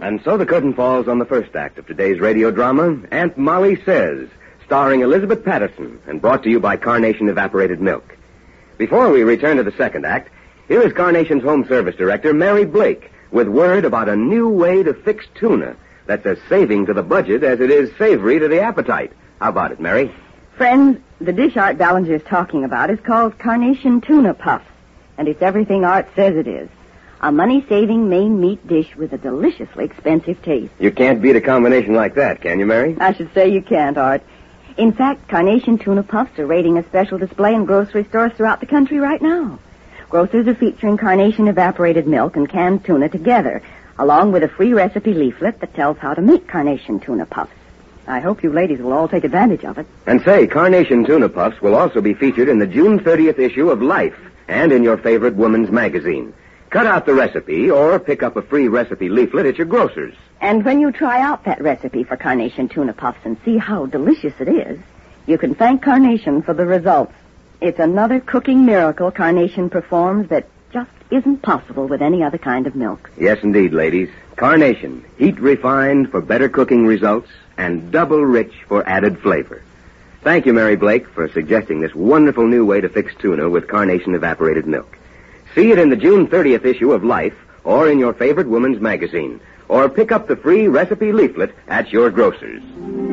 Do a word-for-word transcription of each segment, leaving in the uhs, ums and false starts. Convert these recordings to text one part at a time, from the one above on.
And so the curtain falls on the first act of today's radio drama, Aunt Molly Says, starring Elizabeth Patterson and brought to you by Carnation Evaporated Milk. Before we return to the second act, here is Carnation's Home Service Director, Mary Blake, with word about a new way to fix tuna that's as saving to the budget as it is savory to the appetite. How about it, Mary? Friends, the dish Art Ballinger is talking about is called Carnation Tuna Puffs, and it's everything Art says it is. A money-saving Maine meat dish with a deliciously expensive taste. You can't beat a combination like that, can you, Mary? I should say you can't, Art. In fact, Carnation Tuna Puffs are rating a special display in grocery stores throughout the country right now. Grocers are featuring Carnation Evaporated Milk and canned tuna together, along with a free recipe leaflet that tells how to make Carnation Tuna Puffs. I hope you ladies will all take advantage of it. And say, Carnation Tuna Puffs will also be featured in the June thirtieth issue of Life and in your favorite woman's magazine. Cut out the recipe or pick up a free recipe leaflet at your grocer's. And when you try out that recipe for Carnation Tuna Puffs and see how delicious it is, you can thank Carnation for the results. It's another cooking miracle Carnation performs that just isn't possible with any other kind of milk. Yes, indeed, ladies. Carnation, heat refined for better cooking results and double rich for added flavor. Thank you, Mary Blake, for suggesting this wonderful new way to fix tuna with Carnation Evaporated Milk. See it in the June thirtieth issue of Life or in your favorite woman's magazine. Or pick up the free recipe leaflet at your grocer's.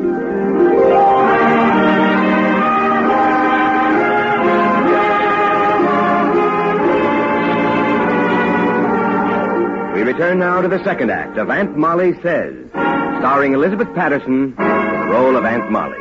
We return now to the second act of Aunt Molly Says, starring Elizabeth Patterson in the role of Aunt Molly.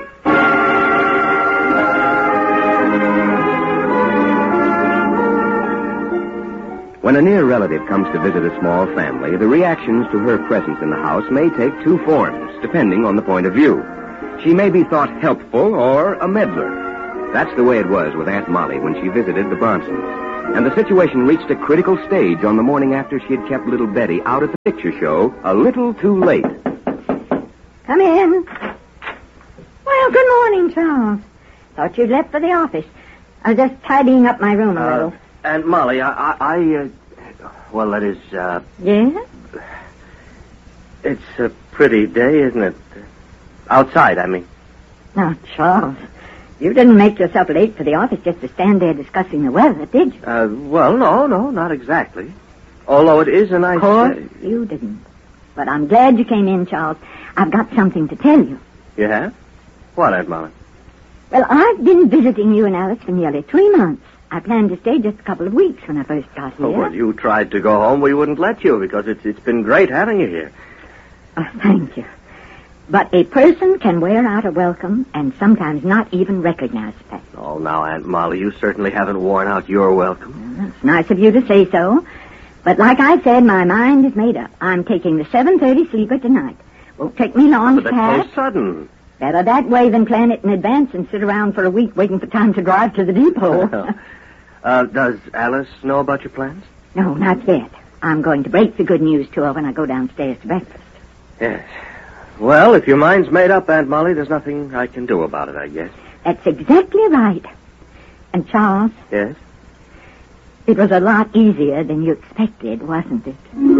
When a near relative comes to visit a small family, the reactions to her presence in the house may take two forms, depending on the point of view. She may be thought helpful or a meddler. That's the way it was with Aunt Molly when she visited the Bronsons. And the situation reached a critical stage on the morning after she had kept little Betty out at the picture show a little too late. Come in. Well, good morning, Charles. Thought you'd left for the office. I was just tidying up my room a uh, little. Aunt Molly, I, I, I uh, well, that is, uh... Yeah? It's a pretty day, isn't it? Outside, I mean. Now, Charles, you didn't make yourself late for the office just to stand there discussing the weather, did you? Uh, well, no, no, not exactly. Although it is a nice Of course, day. you didn't. But I'm glad you came in, Charles. I've got something to tell you. You have? What, Aunt Molly? Well, I've been visiting you and Alice for nearly three months. I planned to stay just a couple of weeks when I first got here. Oh, well, you tried to go home. We wouldn't let you because it's it's been great having you here. Oh, thank you. But a person can wear out a welcome and sometimes not even recognize that. Oh, now, Aunt Molly, you certainly haven't worn out your welcome. Well, that's nice of you to say so. But like I said, my mind is made up. I'm taking the seven thirty sleeper tonight. Won't take me long But to that's pack. so sudden. Better that way than plan it in advance and sit around for a week waiting for time to drive to the depot. uh, does Alice know about your plans? No, not yet. I'm going to break the good news to her when I go downstairs to breakfast. Yes. Well, if your mind's made up, Aunt Molly, there's nothing I can do about it, I guess. That's exactly right. And, Charles? Yes? It was a lot easier than you expected, wasn't it?